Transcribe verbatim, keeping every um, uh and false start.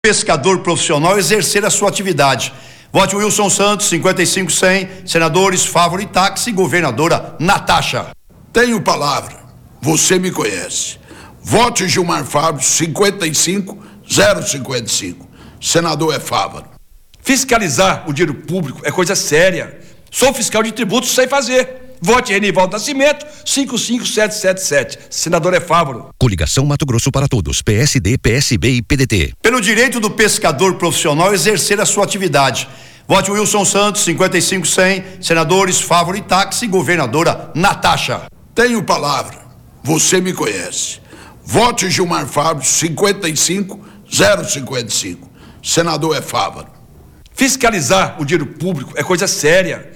Pescador profissional exercer a sua atividade. Vote Wilson Santos, cinquenta e cinco cem, senadores Fávaro e Táxi, governadora Natasha. Tenho palavra, você me conhece. Vote Gilmar Fábio, cinquenta e cinco zero cinquenta e cinco, senador é Fávaro. Fiscalizar o dinheiro público é coisa séria. Sou fiscal de tributos, sei fazer. Vote Renivaldo Nascimento, cinco cinco sete sete sete. Senador é Fávaro. Coligação Mato Grosso para Todos, P S D, P S B e P D T. Pelo direito do pescador profissional exercer a sua atividade. Vote Wilson Santos, cinquenta e cinco cem, senadores Fávaro e Táxi, governadora Natasha. Tenho palavra, você me conhece. Vote Gilmar Fábio, cinquenta e cinco zero cinquenta e cinco, senador é Fávaro. Fiscalizar o dinheiro público é coisa séria.